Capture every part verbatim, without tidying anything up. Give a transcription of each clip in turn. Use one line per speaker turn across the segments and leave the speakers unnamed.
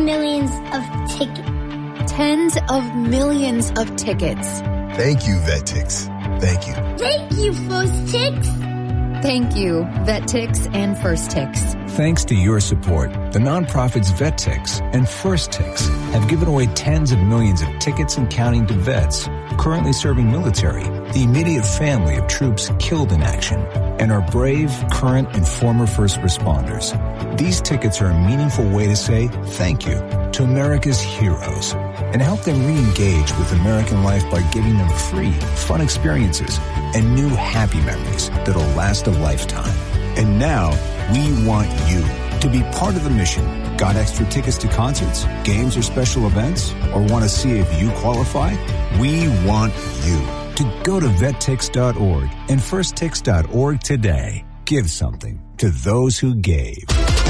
millions of tickets.
Tens of millions of tickets.
Thank you, VetTix. Thank you.
Thank you, FirstTix.
Thank you, VetTix and FirstTix.
Thanks to your support, the nonprofits VetTix and FirstTix have given away tens of millions of tickets and counting to vets currently serving military, the immediate family of troops killed in action, and our brave, current, and former first responders. These tickets are a meaningful way to say thank you to America's heroes and help them re-engage with American life by giving them free, fun experiences and new happy memories that'll last a lifetime. And now, we want you to be part of the mission. Got extra tickets to concerts, games, or special events? Or want to see if you qualify? We want you to go to vettix dot org and firsttix dot org today. Give something to those who gave.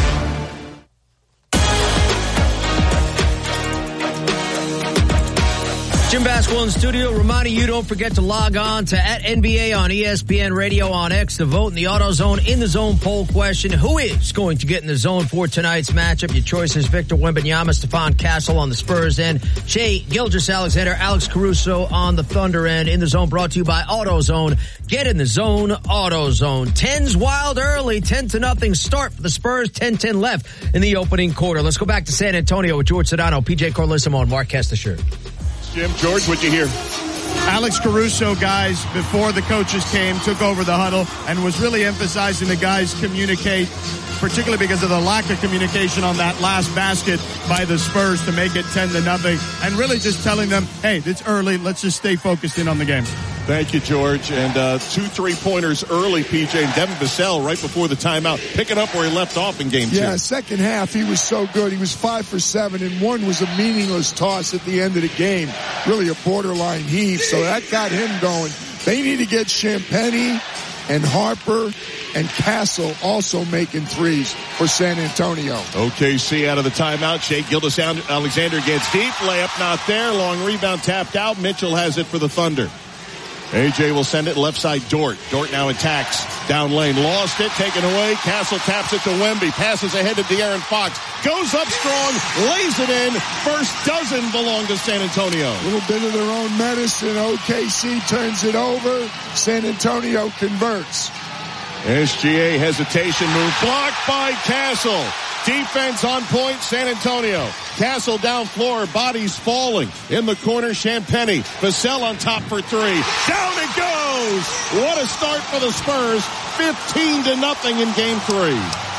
Jim Basketball in the studio, reminding you don't forget to log on to at N B A on E S P N Radio on X to vote in the AutoZone In the Zone poll question. Who is going to get in the zone for tonight's matchup? Your choices: Victor Wembanyama, Stephon Castle on the Spurs end, Shai Gilgeous-Alexander, Alex Caruso on the Thunder end. In the Zone brought to you by AutoZone. Get in the zone, AutoZone. Tens wild early, ten to nothing start for the Spurs, ten ten left in the opening quarter. Let's go back to San Antonio with George Sedano, P J Carlissimo, and Mark Kestisher.
Jim, George, what'd you hear? Alex Caruso, guys, before the coaches came, took over the huddle and was really emphasizing the guys communicate, particularly because of the lack of communication on that last basket by the Spurs to make it ten to nothing, and really just telling them, hey, it's early, let's just stay focused in on the game.
Thank you, George. And uh, two three-pointers early, P J, and Devin Vassell right before the timeout, picking up where he left off in game two.
Yeah, second half, he was so good. He was five for seven, and one was a meaningless toss at the end of the game. Really a borderline heave, so that got him going. They need to get Champagnie and Harper and Castle also making threes for San Antonio.
O K C out of the timeout. Shai Gilgeous-Alexander gets deep. Layup not there. Long rebound tapped out. Mitchell has it for the Thunder. A J will send it left side. Dort. Dort now attacks. Down lane. Lost it. Taken away. Castle taps it to Wemby. Passes ahead to De'Aaron Fox. Goes up strong. Lays it in. First dozen belong to San Antonio.
A little bit of their own medicine. O K C turns it over. San Antonio converts.
S G A hesitation move. Blocked by Castle. Defense on point, San Antonio. Castle down floor, bodies falling. In the corner, Champagnie. Vassell on top for three. Down it goes! What a start for the Spurs. fifteen to nothing in game three.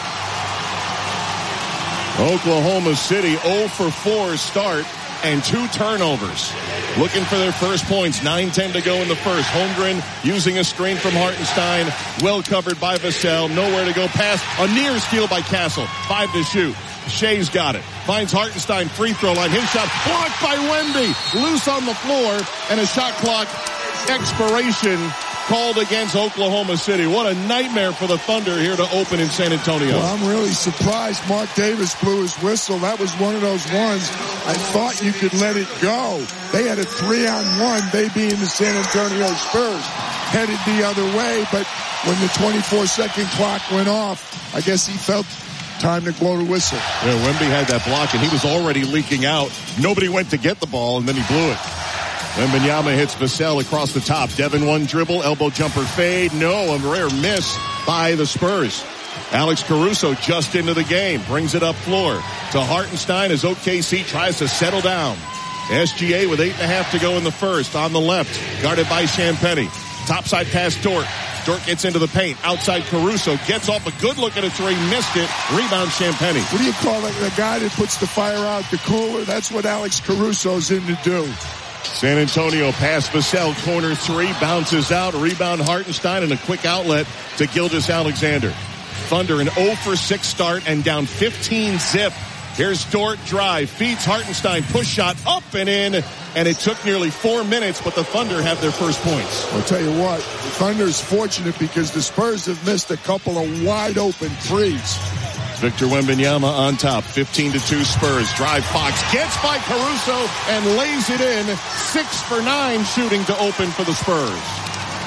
Oklahoma City oh for four start and two turnovers. Looking for their first points. nine ten to go in the first. Holmgren using a screen from Hartenstein. Well covered by Vassell. Nowhere to go past. A near steal by Castle. Five to shoot. Shai's got it. Finds Hartenstein free throw line. His shot blocked by Wemby. Loose on the floor. And a shot clock expiration called against Oklahoma City. What a nightmare for the Thunder here to open in San Antonio.
Well, I'm really surprised Mark Davis blew his whistle. That was one of those ones I thought you could let it go. They had a three-on-one, they being the San Antonio Spurs, headed the other way, but when the twenty-four second clock went off, I guess he felt time to blow the whistle.
Yeah, Wemby had that block, and he was already leaking out. Nobody went to get the ball, and then he blew it. Wembanyama hits Vassell across the top. Devin one dribble, elbow jumper fade. No, a rare miss by the Spurs. Alex Caruso just into the game. Brings it up floor to Hartenstein as O K C tries to settle down. S G A with eight and a half to go in the first. On the left, guarded by Champagnie. Topside pass Dort. Dort gets into the paint. Outside Caruso gets off a good look at a three. Missed it. Rebound Champagnie.
What do you call it? The guy that puts the fire out the cooler? That's what Alex Caruso's in to do.
San Antonio pass Vassell, corner three, bounces out, rebound Hartenstein, and a quick outlet to Gilgeous-Alexander. Thunder an oh for six start and down fifteen zip. Here's Dort, drive, feeds Hartenstein, push shot up and in, and it took nearly four minutes, but the Thunder have their first points.
I'll tell you what, the Thunder's fortunate because the Spurs have missed a couple of wide open threes.
Victor Wembanyama on top, fifteen to two Spurs. Drive Fox, gets by Caruso and lays it in. Six for nine shooting to open for the Spurs.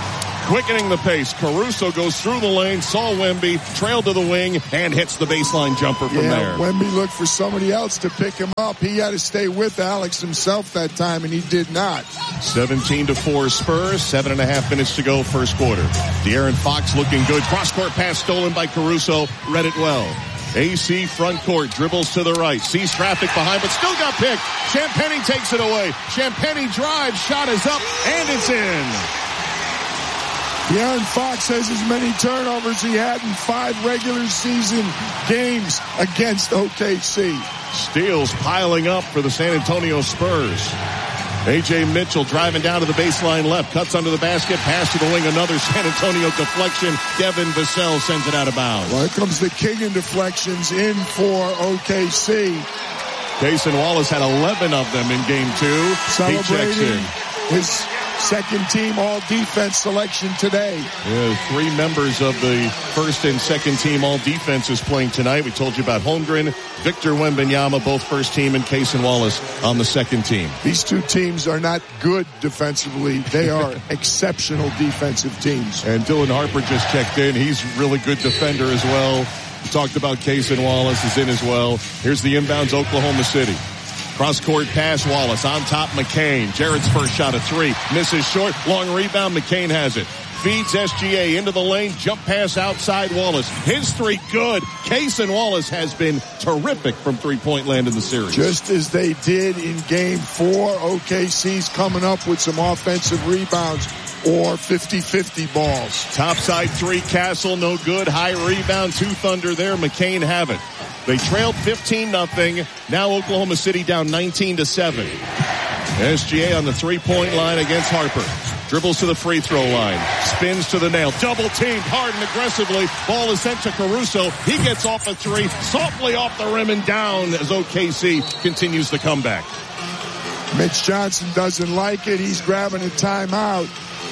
quickening the pace. Caruso goes through the lane, saw Wemby, trailed to the wing, and hits the baseline jumper from
yeah,
there.
Wemby looked for somebody else to pick him up. He had to stay with Alex himself that time, and he did not.
seventeen to four Spurs, seven and a half minutes to go first quarter. De'Aaron Fox looking good. Cross-court pass stolen by Caruso. Read it well. A C front court, dribbles to the right, sees traffic behind, but still got picked. Champagnie takes it away. Champagnie drives, shot is up, and it's in.
De'Aaron Fox has as many turnovers he had in five regular season games against O K C.
Steals piling up for the San Antonio Spurs. A J Mitchell driving down to the baseline left, cuts under the basket, pass to the wing, another San Antonio deflection. Devin Vassell sends it out of bounds.
Well, here comes the king of deflections in for O K C.
Cason Wallace had eleven of them in game two.
Celebrating his second team all defense selection today.
Yeah, three members of the first and second team all defenses playing tonight. We told you about Holmgren, Victor Wembanyama, both first team, and Cason Wallace on the second team.
These two teams are not good defensively. They are exceptional defensive teams.
And Dylan Harper just checked in. He's a really good defender as well. We talked about Cason Wallace is in as well. Here's the inbounds, Oklahoma City. Cross-court pass, Wallace on top, McCain. Jared's first shot of three. Misses short. Long rebound, McCain has it. Feeds S G A into the lane. Jump pass outside Wallace. His three good. Cason Wallace has been terrific from three-point land in the series.
Just as they did in game four, O K C's coming up with some offensive rebounds or fifty-fifty balls.
Topside three, Castle, no good. High rebound, two Thunder there. McCain have it. They trailed fifteen nothing. Now Oklahoma City down nineteen to seven. S G A on the three-point line against Harper. Dribbles to the free throw line. Spins to the nail. Double teamed hard and aggressively. Ball is sent to Caruso. He gets off a three. Softly off the rim and down as O K C continues the comeback.
Mitch Johnson doesn't like it. He's grabbing a timeout.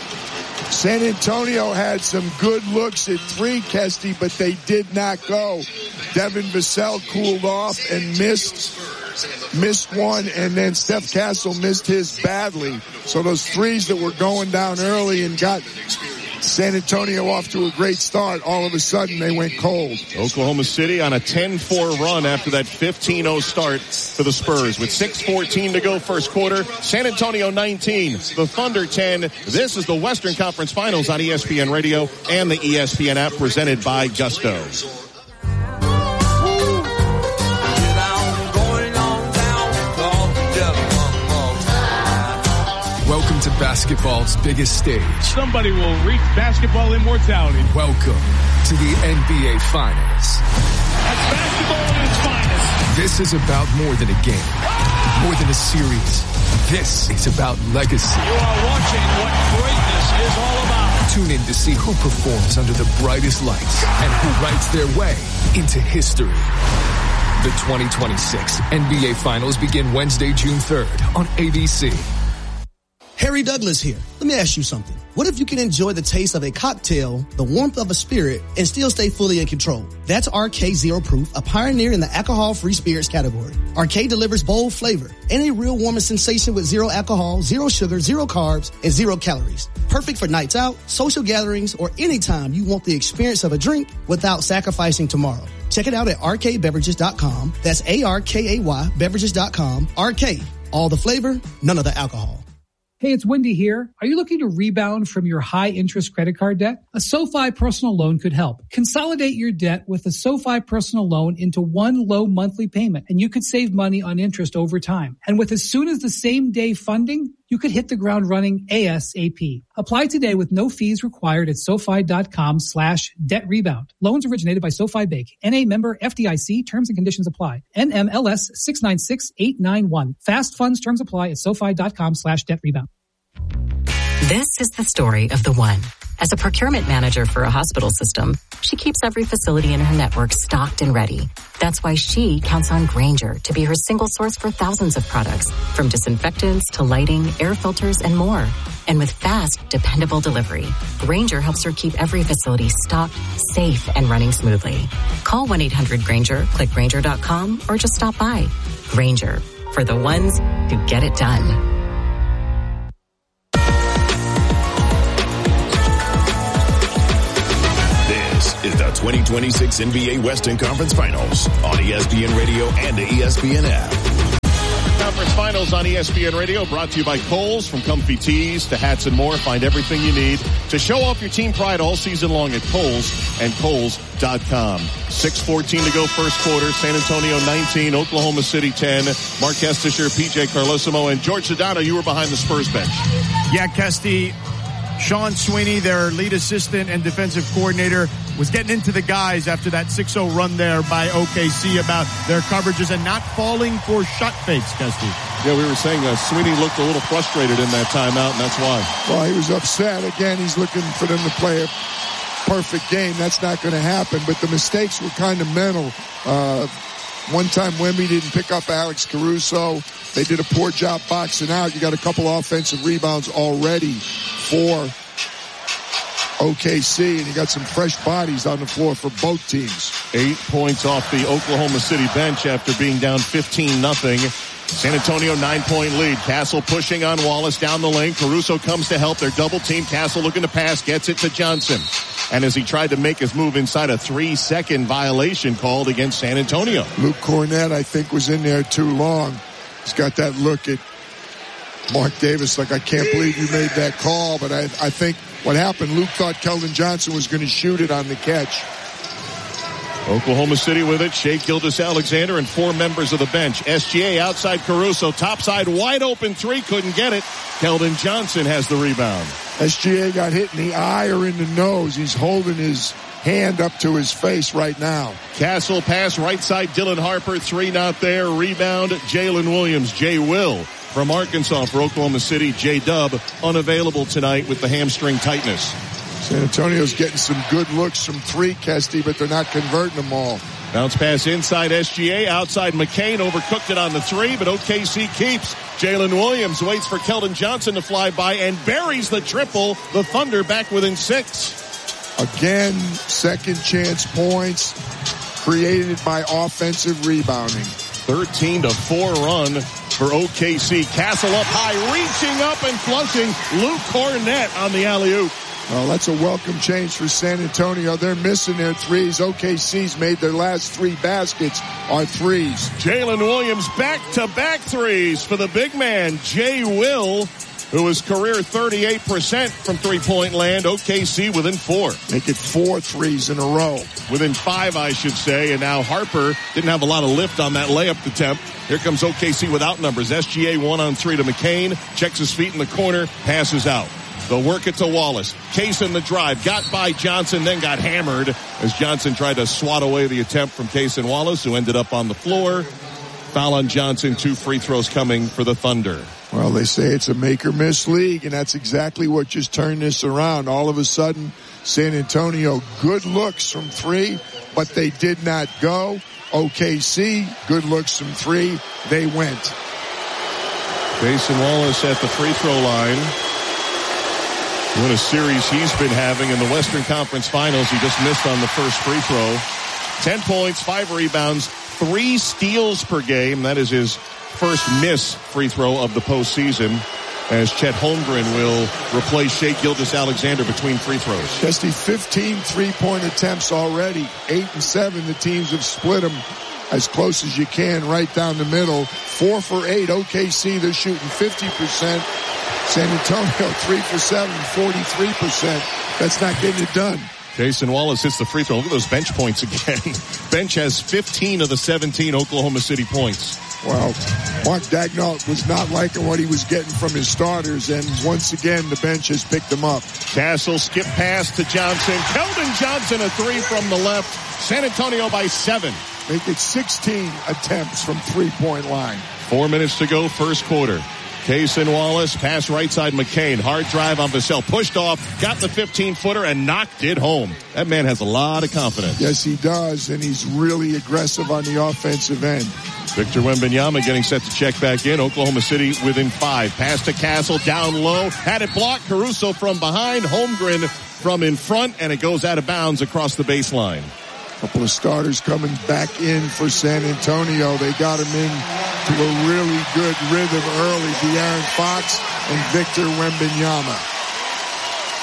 San Antonio had some good looks at three, Kesty, but they did not go. Devin Vassell cooled off and missed missed one, and then Steph Castle missed his badly. So those threes that were going down early and got San Antonio off to a great start, all of a sudden they went cold.
Oklahoma City on a ten four run after that fifteen oh start for the Spurs with six fourteen to go first quarter. San Antonio nineteen, the Thunder ten. This is the Western Conference Finals on E S P N Radio and the E S P N app, presented by Gusto.
Welcome to basketball's biggest stage.
Somebody will reach basketball immortality.
Welcome to the N B A Finals.
That's basketball at its finest.
This is about more than a game, more than a series. This is about legacy.
You are watching what greatness is all about.
Tune in to see who performs under the brightest lights and who writes their way into history. The twenty twenty-six N B A Finals begin Wednesday, June third on A B C.
Harry Douglas here. Let me ask you something. What if you can enjoy the taste of a cocktail, the warmth of a spirit, and still stay fully in control? That's R K Zero Proof, a pioneer in the alcohol-free spirits category. R K delivers bold flavor and a real warming sensation with zero alcohol, zero sugar, zero carbs, and zero calories. Perfect for nights out, social gatherings, or anytime you want the experience of a drink without sacrificing tomorrow. Check it out at R K beverages dot com. That's A R K A Y beverages dot com. R K, all the flavor, none of the alcohol.
Hey, it's Wendy here. Are you looking to rebound from your high-interest credit card debt? A SoFi personal loan could help. Consolidate your debt with a SoFi personal loan into one low monthly payment, and you could save money on interest over time. And with as soon as the same day funding, you could hit the ground running ASAP. Apply today with no fees required at SoFi.com slash debt rebound. Loans originated by SoFi Bank. N A member F D I C. Terms and conditions apply. N M L S six nine six eight nine one. Fast funds terms apply at SoFi.com slash debt rebound.
This is the story of the one. As a procurement manager for a hospital system, she keeps every facility in her network stocked and ready. That's why she counts on Grainger to be her single source for thousands of products, from disinfectants to lighting, air filters, and more. And with fast, dependable delivery, Grainger helps her keep every facility stocked, safe, and running smoothly. Call one eight hundred Grainger, click Grainger dot com, or just stop by. Grainger, for the ones who get it done.
is the twenty twenty-six N B A Western Conference Finals on E S P N Radio and the E S P N app.
Conference Finals on E S P N Radio, brought to you by Kohl's. From comfy tees to hats and more, find everything you need to show off your team pride all season long at Kohl's and Kohl's dot com. six fourteen to go first quarter. San Antonio nineteen, Oklahoma City ten. Mark Kestisher, P J Carlosimo, and George Sedano, you were behind the Spurs bench.
Yeah, Kesty, Sean Sweeney, their lead assistant and defensive coordinator, was getting into the guys after that six oh run there by O K C about their coverages and not falling for shot fakes, Kesty.
Yeah, we were saying uh, Sweeney looked a little frustrated in that timeout, and that's why.
Well, he was upset. Again, he's looking for them to play a perfect game. That's not going to happen, but the mistakes were kind of mental. Uh, one time Wemby didn't pick up Alex Caruso. They did a poor job boxing out. You got a couple offensive rebounds already for O K C, and you got some fresh bodies on the floor for both teams.
Eight points off the Oklahoma City bench after being down fifteen nothing. San Antonio nine-point lead. Castle pushing on Wallace down the lane. Caruso comes to help. They're double-team. Castle looking to pass. Gets it to Johnson. And as he tried to make his move inside, a three-second violation called against San Antonio.
Luke Cornett, I think, was in there too long. He's got that look at Mark Davis like, I can't believe you made that call. But I, I think what happened, Luke thought Keldon Johnson was going to shoot it on the catch.
Oklahoma City with it. Shea Gilgeous-Alexander and four members of the bench. S G A outside Caruso. Topside wide open three. Couldn't get it. Keldon Johnson has the rebound.
S G A got hit in the eye or in the nose. He's holding his hand up to his face right now.
Castle pass right side. Dylan Harper. Three not there. Rebound Jalen Williams. Jay Will from Arkansas for Oklahoma City. J-Dub unavailable tonight with the hamstring tightness.
San Antonio's getting some good looks from three, Kesty, but they're not converting them all.
Bounce pass inside S G A, outside McCain, overcooked it on the three, but O K C keeps. Jalen Williams waits for Keldon Johnson to fly by and buries the triple. The Thunder back within six.
Again, second chance points created by offensive rebounding.
thirteen to four run for O K C. Castle up high, reaching up and flushing. Luke Cornett on the alley-oop.
Well, that's a welcome change for San Antonio. They're missing their threes. O K C's made their last three baskets are threes.
Jalen Williams back-to-back threes for the big man, Jay Will, who is career thirty-eight percent from three-point land. O K C within four.
Make it four threes in a row.
Within five, I should say. And now Harper didn't have a lot of lift on that layup attempt. Here comes O K C without numbers. S G A one on three to McCain. Checks his feet in the corner. Passes out. They'll work it to Wallace. Case in the drive. Got by Johnson, then got hammered as Johnson tried to swat away the attempt from Case and Wallace, who ended up on the floor. Foul on Johnson. Two free throws coming for the Thunder.
Well, they say it's a make-or-miss league, and that's exactly what just turned this around. All of a sudden, San Antonio, good looks from three, but they did not go. O K C, good looks from three. They went.
Case and Wallace at the free throw line. What a series he's been having in the Western Conference Finals. He just missed on the first free throw. Ten points, five rebounds, three steals per game. That is his first miss free throw of the postseason, as Chet Holmgren will replace Shea Gilgeous-Alexander between free throws.
Kesty, fifteen three-point attempts already. Eight and seven, the teams have split them as close as you can right down the middle. Four for eight. O K C, they're shooting fifty percent. San Antonio, three for seven, forty-three percent. That's not getting it done.
Jason Wallace hits the free throw. Look at those bench points again. Bench has fifteen of the seventeen Oklahoma City points.
Well, Mark Daigneault was not liking what he was getting from his starters, and once again, the bench has picked him up.
Castle skip pass to Johnson. Keldon Johnson, a three from the left. San Antonio by seven.
Make it sixteen attempts from three-point line.
Four minutes to go, first quarter. Case and Wallace, pass right side McCain. Hard drive on Vassell. Pushed off, got the fifteen-footer, and knocked it home. That man has a lot of confidence.
Yes, he does, and he's really aggressive on the offensive end.
Victor Wembanyama getting set to check back in. Oklahoma City within five. Pass to Castle, down low. Had it blocked. Caruso from behind. Holmgren from in front, and it goes out of bounds across the baseline.
Couple of starters coming back in for San Antonio. They got him in to a really good rhythm early. De'Aaron Fox and Victor Wembanyama.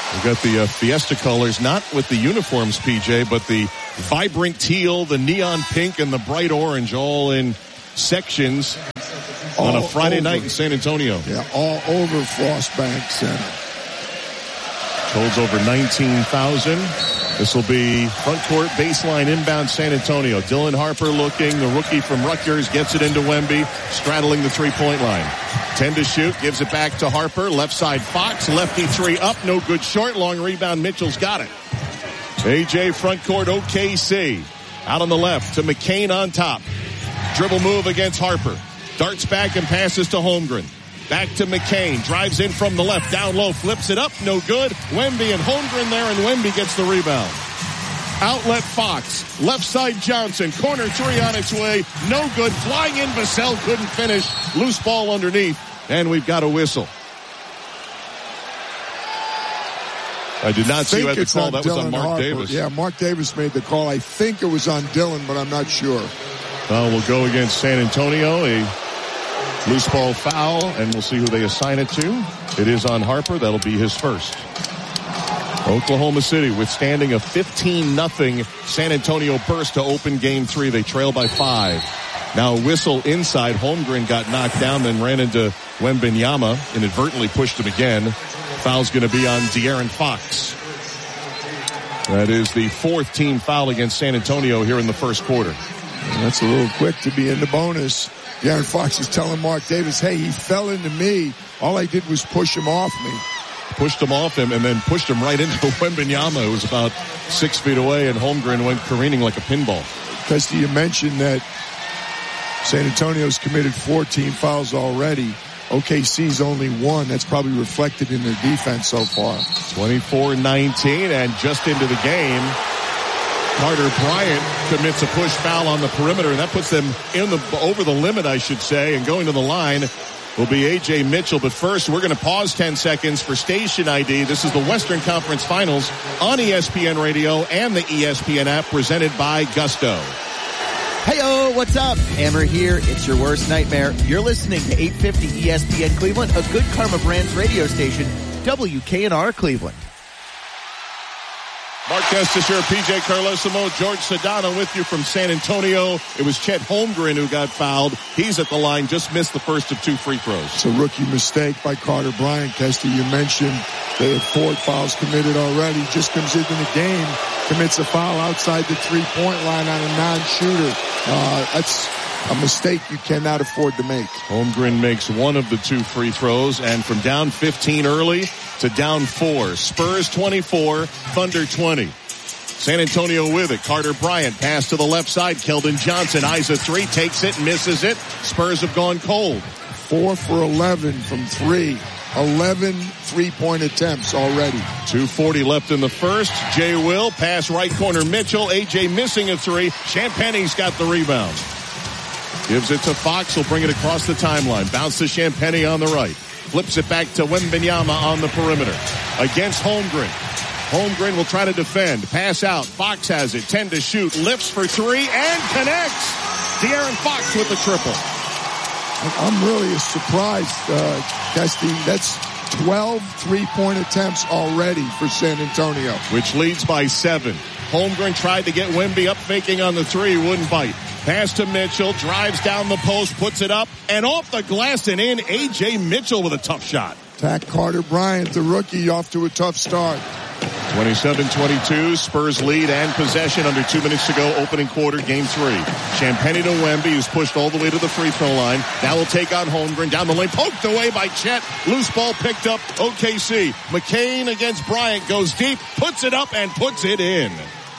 We've got the uh, Fiesta colors, not with the uniforms, P J, but the vibrant teal, the neon pink, and the bright orange, all in sections all on a Friday over. night in San Antonio.
Yeah, all over Frost Bank Center.
Holds over nineteen thousand. This will be front court baseline inbound San Antonio. Dylan Harper looking. The rookie from Rutgers gets it into Wemby, straddling the three-point line. ten to shoot, gives it back to Harper. Left side Fox, lefty three up, no good short. Long rebound, Mitchell's got it. A J front court O K C. Out on the left to McCain on top. Dribble move against Harper. Darts back and passes to Holmgren. Back to McCain. Drives in from the left. Down low. Flips it up. No good. Wemby and Holmgren there, and Wemby gets the rebound. Outlet Fox. Left side Johnson. Corner three on its way. No good. Flying in. Vassell couldn't finish. Loose ball underneath. And we've got a whistle. I did not see who had the call. That was on Mark
Harper.
Davis.
Yeah, Mark Davis made the call. I think it was on Dylan, but I'm not sure.
Uh, we'll go against San Antonio. A loose ball foul, and we'll see who they assign it to. It is on Harper. That'll be his first. Oklahoma City withstanding a fifteen nothing San Antonio burst to open game three. They trail by five. Now a whistle inside. Holmgren got knocked down, then ran into Wembanyama, inadvertently pushed him again. Foul's going to be on De'Aaron Fox. That is the fourth team foul against San Antonio here in the first quarter.
That's a little quick to be in the bonus. De'Aaron Fox is telling Mark Davis, hey, he fell into me. All I did was push him off me.
Pushed him off him and then pushed him right into Wembanyama, who was about six feet away, and Holmgren went careening like a pinball.
Because you mentioned that San Antonio's committed fourteen fouls already. O K C's only one. That's probably reflected in their defense so far.
twenty-four nineteen, and just into the game, Carter Bryant commits a push foul on the perimeter, and that puts them in the over the limit, I should say, and going to the line will be A J Mitchell. But first, we're going to pause ten seconds for station I D. This is the Western Conference Finals on E S P N Radio and the E S P N app, presented by Gusto.
Hey-oh, what's up? Hammer here. It's your worst nightmare. You're listening to eight fifty E S P N Cleveland, a Good Karma Brands radio station, W K N R Cleveland.
Mark Kestis here, P J Carlesimo, George Sedano with you from San Antonio. It was Chet Holmgren who got fouled. He's at the line, just missed the first of two free throws.
It's a rookie mistake by Carter Bryant. Kestis, you mentioned they had four fouls committed already. Just comes into the game, commits a foul outside the three-point line on a non-shooter. Uh, that's a mistake you cannot afford to make.
Holmgren makes one of the two free throws, and from down fifteen early to down four. Spurs twenty-four, Thunder twenty. San Antonio with it. Carter Bryant, pass to the left side. Keldon Johnson eyes a three, takes it, misses it. Spurs have gone cold.
Four for eleven from three. eleven three-point attempts already.
two forty left in the first. Jay Will, pass right corner Mitchell. A J missing a three. Champagne's got the rebound. Gives it to Fox. He'll bring it across the timeline. Bounce to Champagne on the right. Flips it back to Wembanyama on the perimeter. Against Holmgren. Holmgren will try to defend. Pass out. Fox has it. ten to shoot. Lifts for three and connects. De'Aaron Fox with the triple.
I'm really surprised, uh, Kesty. That's twelve three-point attempts already for San Antonio.
Which leads by seven. Holmgren tried to get Wemby up faking on the three. Wouldn't bite. Pass to Mitchell, drives down the post, puts it up, and off the glass and in. A J Mitchell with a tough shot.
Tack Carter Bryant, the rookie, off to a tough start.
twenty-seven twenty-two, Spurs lead and possession under two minutes to go, opening quarter, game three. Champagnie to Wemby, who's pushed all the way to the free throw line. Now will take on Holmgren, down the lane, poked away by Chet. Loose ball picked up, O K C. McCain against Bryant, goes deep, puts it up and puts it in.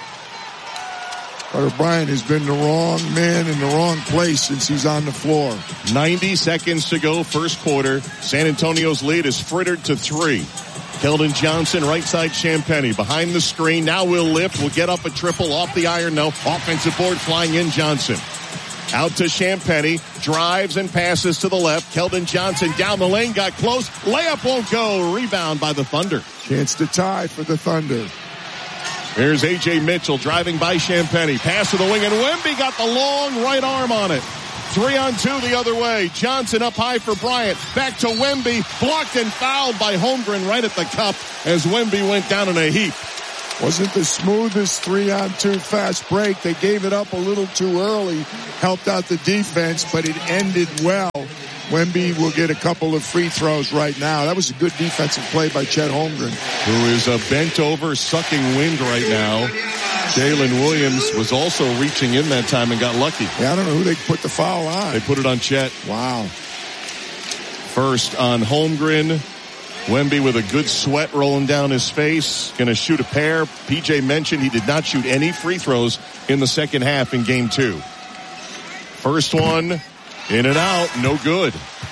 Carter Bryant has been the wrong man in the wrong place since he's on the floor.
ninety seconds to go, first quarter. San Antonio's lead is frittered to three. Keldon Johnson, right side Champagnie, behind the screen. Now will lift, will get up a triple off the iron. No, offensive board flying in Johnson. Out to Champagnie, drives and passes to the left. Keldon Johnson down the lane, got close. Layup won't go. Rebound by the Thunder.
Chance to tie for the Thunder.
Here's A J Mitchell driving by Champagnie. Pass to the wing, and Wemby got the long right arm on it. Three on two the other way. Johnson up high for Bryant. Back to Wemby. Blocked and fouled by Holmgren right at the cup as Wemby went down in a heap.
Wasn't the smoothest three-on-two fast break. They gave it up a little too early. Helped out the defense, but it ended well. Wemby will get a couple of free throws right now. That was a good defensive play by Chet Holmgren.
Who is uh, bent over, sucking wind right now. Jalen Williams was also reaching in that time and got lucky.
Yeah, I don't know who they put the foul on.
They put it on Chet.
Wow.
First on Holmgren. Wemby with a good sweat rolling down his face. Going to shoot a pair. P J mentioned he did not shoot any free throws in the second half in game two. First one, in and out, no good.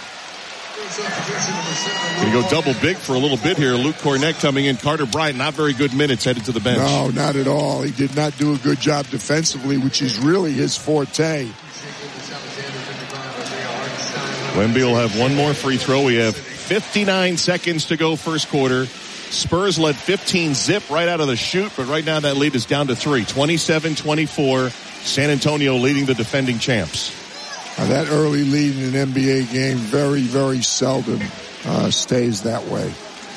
Going to go double big for a little bit here. Luke Kornet coming in. Carter Bryant, not very good minutes, headed to the bench.
No, not at all. He did not do a good job defensively, which is really his forte.
Wemby will have one more free throw. We have fifty-nine seconds to go first quarter. Spurs led fifteen zip right out of the chute, but right now that lead is down to three. twenty-seven twenty-four. San Antonio leading the defending champs.
Now that early lead in an N B A game very, very seldom uh, stays that way.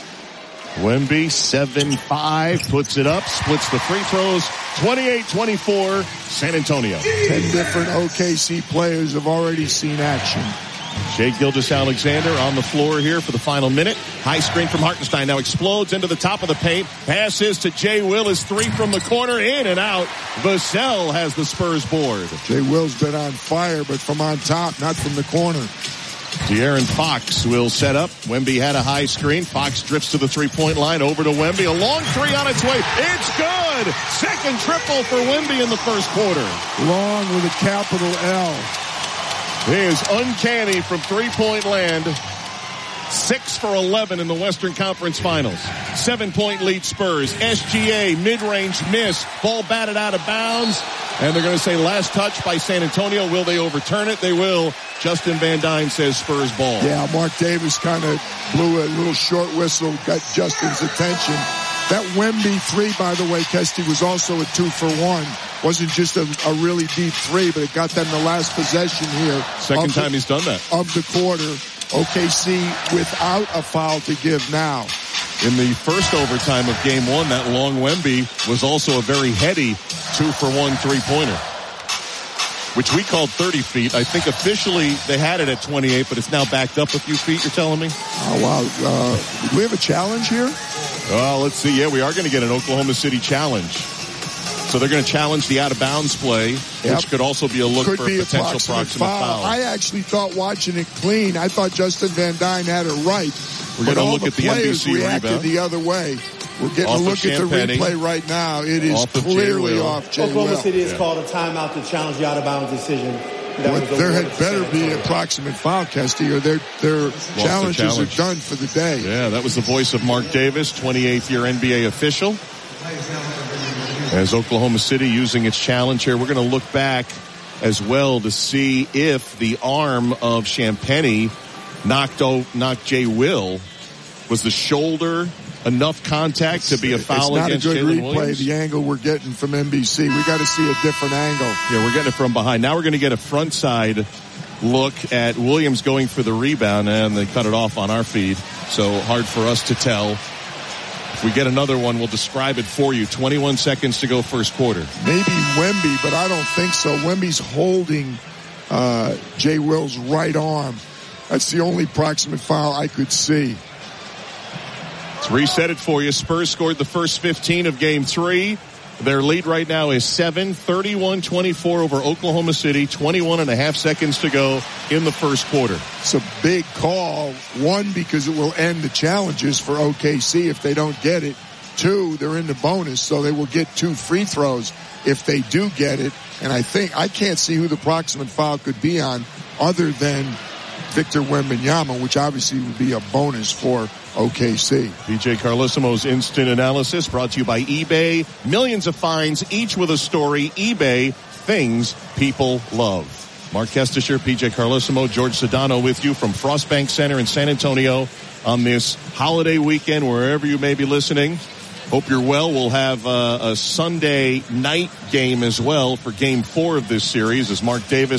Wemby, seven five, puts it up, splits the free throws. twenty-eight twenty-four, San Antonio.
Ten different O K C players have already seen action.
Shai Gilgeous-Alexander on the floor here for the final minute. High screen from Hartenstein. Now explodes into the top of the paint. Passes to Jay Willis. Three from the corner. In and out. Vassell has the Spurs board.
Jay Will's been on fire, but from on top, not from the corner.
De'Aaron Fox will set up. Wemby had a high screen. Fox drifts to the three-point line. Over to Wemby. A long three on its way. It's good. Second triple for Wemby in the first quarter.
Long with a capital L.
He is uncanny from three-point land. Six for eleven in the Western Conference Finals. Seven-point lead Spurs. S G A mid-range miss. Ball batted out of bounds. And they're going to say last touch by San Antonio. Will they overturn it? They will. Justin Van Dyne says Spurs ball.
Yeah, Mark Davis kind of blew a little short whistle, got Justin's attention. That Wemby three, by the way, Kesty, was also a two for one. Wasn't just a, a really deep three, but it got them the last possession here.
Second time
the,
he's done that.
Of the quarter. O K C without a foul to give now.
In the first overtime of game one, that long Wemby was also a very heady two for one three-pointer, which we called thirty feet. I think officially they had it at twenty-eight, but it's now backed up a few feet, you're telling me?
Oh, wow. Uh, do we have a challenge here?
Well, let's see. Yeah, we are going to get an Oklahoma City challenge. So they're going to challenge the out-of-bounds play, yep. Which could also be a look
could
for
be
a potential
approximate
proximate foul.
foul. I actually thought watching it clean, I thought Justin Van Dyne had it right.
We're going to look at the N B C
reacted
rebound.
the other way. We're getting
off
a look at the replay right now. It is
off of
clearly off Jay
Oklahoma
Will.
City has
yeah.
called a timeout to challenge the out-of-bounds decision.
Well, there had better be an approximate foul, Kesty, or their their challenges
challenge.
are done for the day.
Yeah, that was the voice of Mark Davis, twenty-eighth year N B A official. As Oklahoma City using its challenge here, we're going to look back as well to see if the arm of Champagnie knocked o- knocked Jay Will. Was the shoulder enough contact to be a foul against Jalen Williams?
It's not a good replay, the angle we're getting from N B C. We got to see a different angle.
Yeah, we're getting it from behind. Now we're going to get a front side look at Williams going for the rebound, and they cut it off on our feed, so hard for us to tell. If we get another one, we'll describe it for you. twenty-one seconds to go first quarter.
Maybe Wemby, but I don't think so. Wemby's holding uh, Jay Will's right arm. That's the only proximate foul I could see.
Let's reset it for you. Spurs scored the first fifteen of game three. Their lead right now is seven, thirty-one twenty-four over Oklahoma City. twenty-one and a half seconds to go in the first quarter.
It's a big call. One, because it will end the challenges for O K C if they don't get it. Two, they're in the bonus, so they will get two free throws if they do get it. And I think, I can't see who the proximate foul could be on other than Victor Wembanyama, which obviously would be a bonus for O K C.
P J Carlesimo's instant analysis brought to you by eBay. Millions of finds, each with a story. eBay, things people love. Mark Kestisher, P J Carlesimo, George Sedano with you from Frostbank Center in San Antonio on this holiday weekend, wherever you may be listening. Hope you're well. We'll have uh, a Sunday night game as well for game four of this series as Mark Davis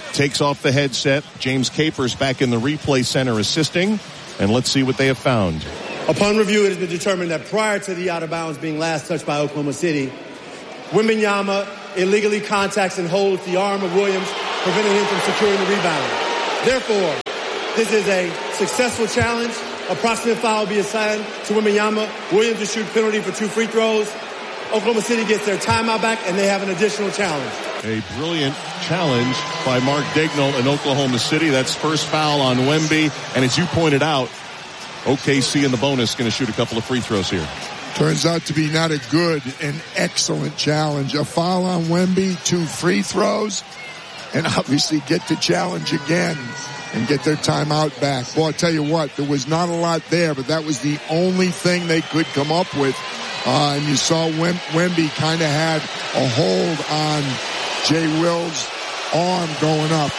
takes off the headset. James Capers back in the replay center assisting. And let's see what they have found.
Upon review, it has been determined that prior to the out-of-bounds being last touched by Oklahoma City, Wembanyama illegally contacts and holds the arm of Williams, preventing him from securing the rebound. Therefore, this is a successful challenge. A proximate foul will be assigned to Wembanyama. Williams will shoot penalty for two free throws. Oklahoma City gets their timeout back, and they have an additional challenge.
A brilliant challenge by Mark Daigneault in Oklahoma City. That's first foul on Wemby. And as you pointed out, O K C in the bonus going to shoot a couple of free throws here.
Turns out to be not a good, an excellent challenge. A foul on Wemby, two free throws, and obviously get to challenge again and get their timeout back. Well, I'll tell you what, there was not a lot there, but that was the only thing they could come up with. Uh, and you saw Wem- Wemby kind of had a hold on Jay Will's arm going up.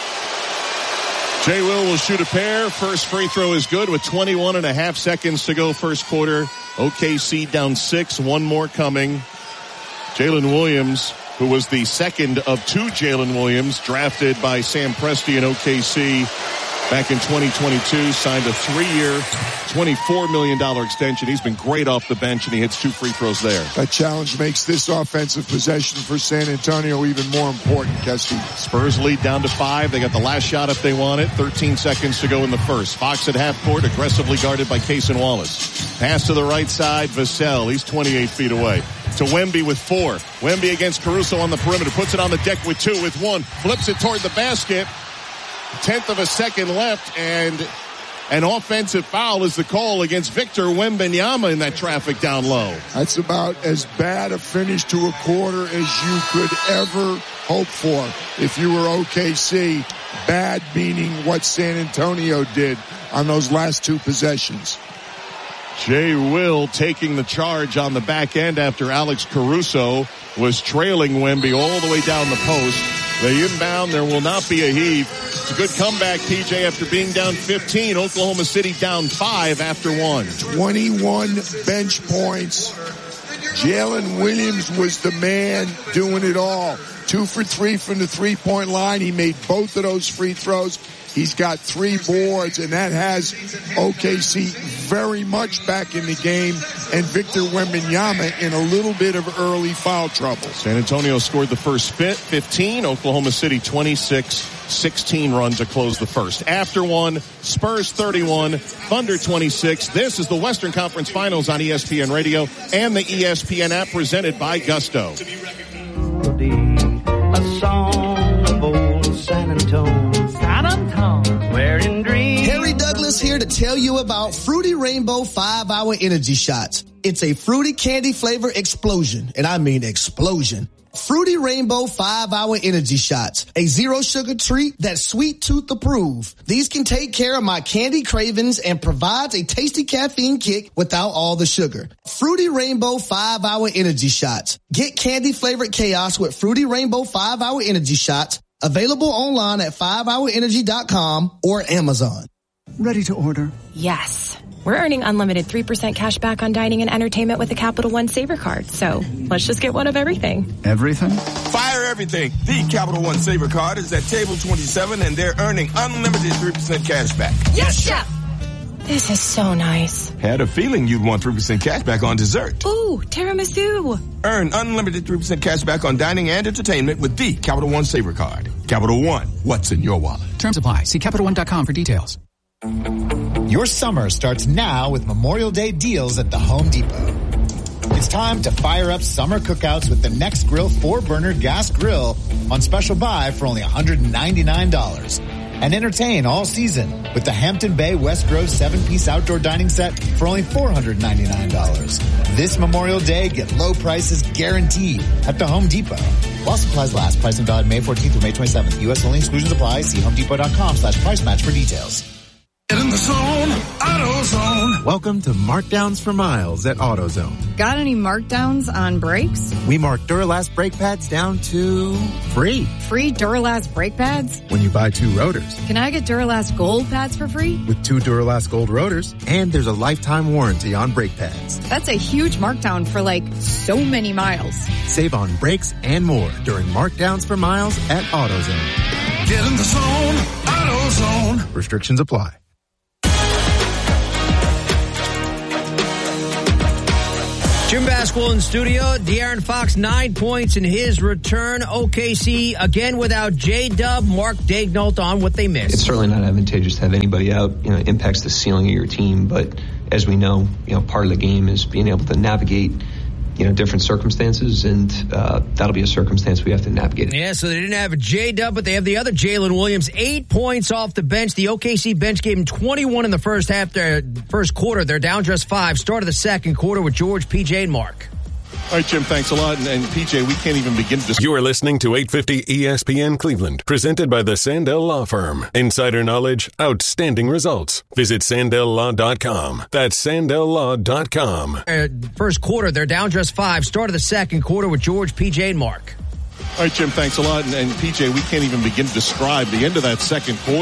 Jay Will will shoot a pair. First free throw is good with twenty-one and a half seconds to go first quarter. O K C down six, one more coming. Jalen Williams, who was the second of two Jalen Williams, drafted by Sam Presti in O K C back in twenty twenty-two, signed a three-year, twenty-four million dollars extension. He's been great off the bench, and he hits two free throws there.
That challenge makes this offensive possession for San Antonio even more important, Kesty.
Spurs lead down to five. They got the last shot if they want it. thirteen seconds to go in the first. Fox at half court, aggressively guarded by Cason Wallace. Pass to the right side, Vassell. He's twenty-eight feet away. To Wemby with four. Wemby against Caruso on the perimeter. Puts it on the deck with two, with one. Flips it toward the basket. Tenth of a second left, and an offensive foul is the call against Victor Wembanyama in that traffic down low.
That's about as bad a finish to a quarter as you could ever hope for if you were O K C. Bad meaning what San Antonio did on those last two possessions.
Jay Will taking the charge on the back end after Alex Caruso was trailing Wemby all the way down the post. They inbound. There will not be a heave. It's a good comeback, P J, after being down fifteen. Oklahoma City down five after one.
twenty-one bench points. Jalen Williams was the man doing it all. Two for three from the three-point line. He made both of those free throws. He's got three boards, and that has O K C very much back in the game, and Victor Wembanyama in a little bit of early foul trouble.
San Antonio scored the first fifteen. Oklahoma City twenty-six sixteen run to close the first. After one, Spurs thirty-one, Thunder twenty-six. This is the Western Conference Finals on E S P N Radio and the E S P N app, presented by Gusto.
A song of old San Antonio. San Antonio. Wearing dreams.
Harry Douglas here to tell you about Fruity Rainbow five hour Energy Shots. It's a fruity candy flavor explosion, and I mean explosion. Fruity Rainbow five hour Energy Shots, a zero sugar treat that's sweet tooth approved. These can take care of my candy cravings and provides a tasty caffeine kick without all the sugar. Fruity Rainbow five hour Energy Shots. Get candy flavored chaos with Fruity Rainbow five hour Energy Shots. Available online at five hour energy dot com or Amazon.
Ready to order?
Yes. We're earning unlimited three percent cash back on dining and entertainment with a Capital One Saver card. So let's just get one of everything.
Everything?
Fire everything. The Capital One Saver card is at table twenty-seven, and they're earning unlimited three percent cash back.
Yes, Chef! This is so nice.
Had a feeling you'd want three percent cash back on dessert.
Ooh, tiramisu.
Earn unlimited three percent cash back on dining and entertainment with the Capital One Saver card. Capital One, what's in your wallet?
Terms apply. See Capital One dot com for details.
Your summer starts now with Memorial Day deals at the Home Depot. It's time to fire up summer cookouts with the Next Grill four burner gas grill on special buy for only one hundred ninety-nine dollars. And entertain all season with the Hampton Bay West Grove seven piece outdoor dining set for only four hundred ninety-nine dollars. This Memorial Day, get low prices guaranteed at the Home Depot. While supplies last, pricing valid May fourteenth through May twenty-seventh. U S only, exclusions apply. See homedepot.com slash price match for details.
In the zone, AutoZone.
Welcome to Markdowns for Miles at AutoZone.
Got any markdowns on brakes?
We mark Duralast brake pads down to free.
Free Duralast brake pads?
When you buy two rotors.
Can I get Duralast Gold pads for free?
With two Duralast Gold rotors, and there's a lifetime warranty on brake pads.
That's a huge markdown for like so many miles.
Save on brakes and more during Markdowns for Miles at AutoZone.
Get in the zone, AutoZone.
Restrictions apply.
Jim Basketball in studio. De'Aaron Fox, nine points in his return. O K C, again without J-Dub. Mark Daignault on what they missed.
It's certainly not advantageous to have anybody out. You know, it impacts the ceiling of your team. But as we know, you know, part of the game is being able to navigate, you know, different circumstances, and uh, that'll be a circumstance we have to navigate.
Yeah, so they didn't have a J-Dub, but they have the other Jalen Williams, eight points off the bench. The O K C bench gave him twenty-one in the first half, their first quarter. They're down just five. Start of the second quarter with George, P J, and Mark.
All right, Jim, thanks a lot. And, and P J, we can't even begin to...
You are listening to eight fifty E S P N Cleveland, presented by the Sandell Law Firm. Insider knowledge, outstanding results. Visit Sandell Law dot com. That's Sandell Law dot com.
Uh, first quarter, they're down just five. Start of the second quarter with George, P J, and Mark.
All right, Jim, thanks a lot. And, and P J, we can't even begin to describe the end of that second quarter.